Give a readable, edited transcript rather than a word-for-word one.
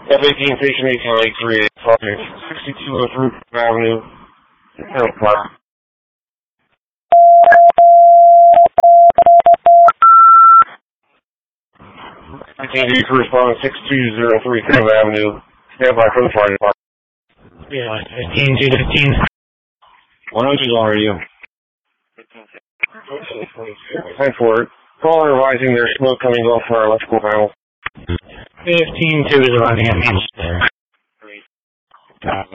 F-18 Station 8 County 38, Project 6203 Avenue, Hill Park. F-18 to respond 6203 Hill Avenue, stand by for the fire department. Yeah, 15 to 15. 102 is already you. 10 forward. Caller advising there's smoke coming off our electrical panel. 15-2 is arriving at Manchester.